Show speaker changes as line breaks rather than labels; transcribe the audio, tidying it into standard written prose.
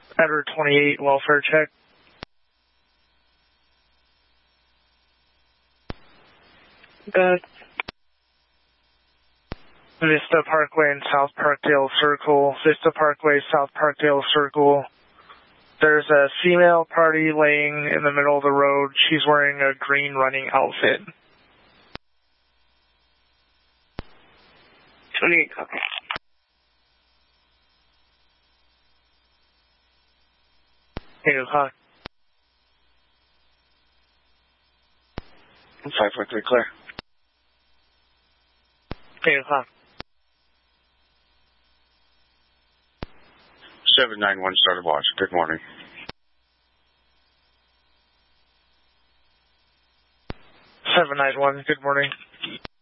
Edward 28, welfare check. Good. Vista Parkway and South Parkdale Circle. Vista Parkway, South Parkdale Circle. There's a female party laying in the middle of the road. She's wearing a green running outfit.
28, copy.
Hey, huh?
543 clear.
Hey, huh?
791 started watch. Good morning.
791, good morning.